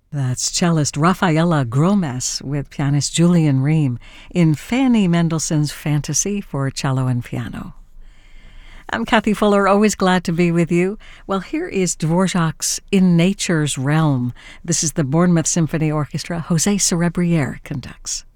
That's cellist Rafaela Gromes with pianist Julian Ream in Fanny Mendelssohn's Fantasy for Cello and Piano. I'm Kathy Fuller, always glad to be with you. Well, here is Dvorak's In Nature's Realm. This is the Bournemouth Symphony Orchestra. Jose Cerebriere conducts.